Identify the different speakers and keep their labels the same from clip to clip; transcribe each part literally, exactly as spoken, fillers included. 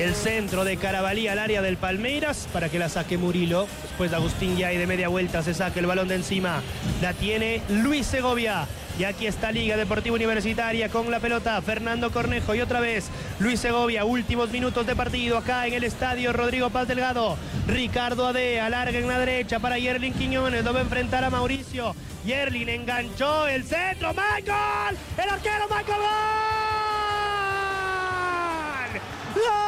Speaker 1: El centro de Carabalí al área del Palmeiras para que la saque Murilo. Después de Agustín Yay de media vuelta se saca el balón de encima. La tiene Luis Segovia. Y aquí está Liga Deportiva Universitaria con la pelota. Fernando Cornejo y otra vez Luis Segovia. Últimos minutos de partido acá en el estadio Rodrigo Paz Delgado. Ricardo Ade alarga en la derecha para Yerlin Quiñones. Lo va a enfrentar a Mauricio. Yerlin enganchó el centro. ¡Michael! ¡El arquero Michael! ¡Gol! ¡Gol!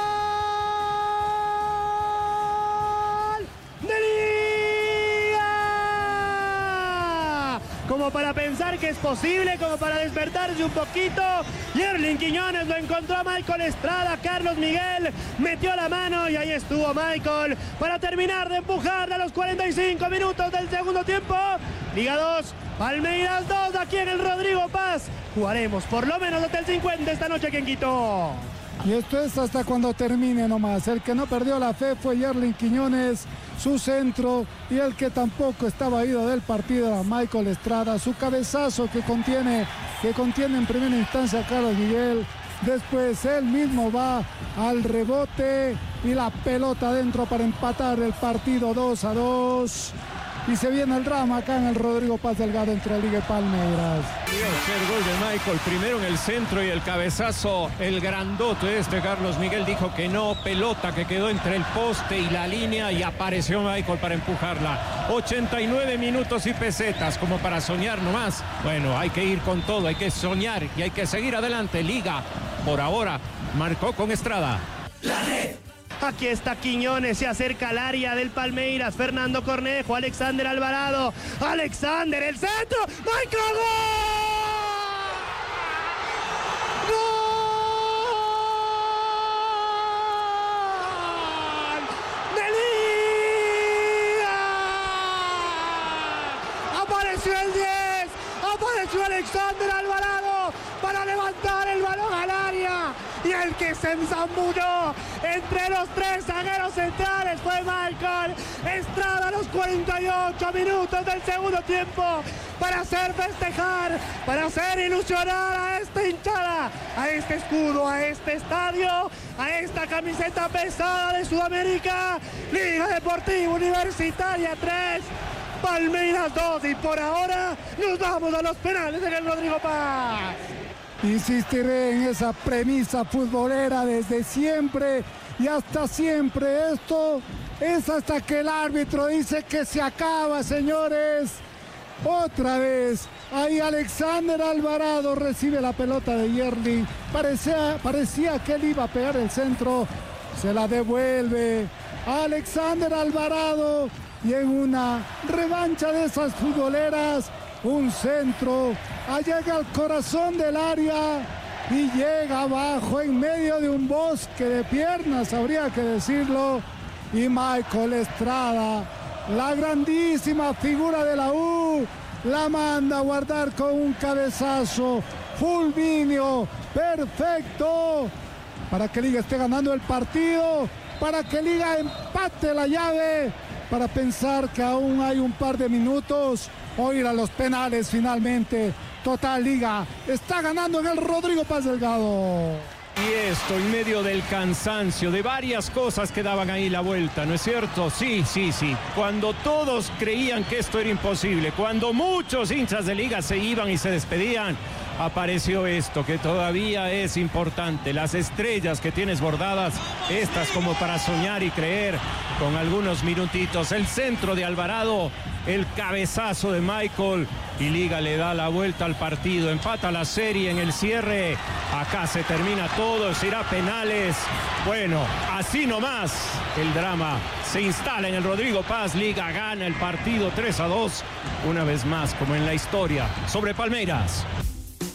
Speaker 1: Como para pensar que es posible, como para despertarse un poquito. Yerlin Quiñones lo encontró a Michael Estrada. Carlos Miguel metió la mano y ahí estuvo Michael para terminar de empujar a los cuarenta y cinco minutos del segundo tiempo. Liga dos, Palmeiras dos, aquí en el Rodrigo Paz. Jugaremos por lo menos hasta el cincuenta esta noche aquí en Quito.
Speaker 2: Y esto es hasta cuando termine nomás. El que no perdió la fe fue Yerlin Quiñones, su centro, y el que tampoco estaba ido del partido era Michael Estrada. Su cabezazo que contiene, que contiene en primera instancia a Carlos Miguel. Después él mismo va al rebote y la pelota adentro para empatar el partido dos a dos. Y se viene el drama acá en el Rodrigo Paz Delgado entre Liga y Palmeiras.
Speaker 3: El gol de Michael, primero en el centro y el cabezazo, el grandote este Carlos Miguel dijo que no, pelota que quedó entre el poste y la línea y apareció Michael para empujarla. ochenta y nueve minutos y pesetas como para soñar nomás. Bueno, hay que ir con todo, hay que soñar y hay que seguir adelante. Liga, por ahora, marcó con Estrada.
Speaker 1: La red. Aquí está Quiñones, se acerca al área del Palmeiras. Fernando Cornejo, Alexander Alvarado. Alexander, el centro. ¡Michael! ¡Gol! ¡Gol! ¡De Liga! Apareció el diez. Apareció Alexander Alvarado para levantar el balón al área. Y el que se ensambulló entre los tres zagueros centrales fue Michael Estrada a los cuarenta y ocho minutos del segundo tiempo para hacer festejar, para hacer ilusionar a esta hinchada, a este escudo, a este estadio, a esta camiseta pesada de Sudamérica. Liga Deportiva Universitaria tres, Palmeiras dos, y por ahora nos vamos a los penales en el Rodrigo Paz.
Speaker 2: Insistiré en esa premisa futbolera desde siempre y hasta siempre. Esto es hasta que el árbitro dice que se acaba, señores. Otra vez, ahí Alexander Alvarado recibe la pelota de Yerlin. Parecía, parecía que él iba a pegar el centro. Se la devuelve Alexander Alvarado y en una revancha de esas futboleras, un centro, llega al corazón del área y llega abajo en medio de un bosque de piernas, habría que decirlo, y Michael Estrada, la grandísima figura de la U, la manda a guardar con un cabezazo fulmineo, perfecto, para que Liga esté ganando el partido, para que Liga empate la llave, para pensar que aún hay un par de minutos o ir a los penales finalmente. Total, Liga está ganando en el Rodrigo Paz Delgado.
Speaker 3: Y esto en medio del cansancio, de varias cosas que daban ahí la vuelta, ¿no es cierto? Sí, sí, sí. Cuando todos creían que esto era imposible, cuando muchos hinchas de Liga se iban y se despedían, apareció esto que todavía es importante. Las estrellas que tienes bordadas, estas como para soñar y creer, con algunos minutitos. El centro de Alvarado, el cabezazo de Michael y Liga le da la vuelta al partido, empata la serie en el cierre. Acá se termina todo, se irá a penales. Bueno, así nomás el drama se instala en el Rodrigo Paz. Liga gana el partido tres a dos, una vez más como en la historia sobre Palmeiras.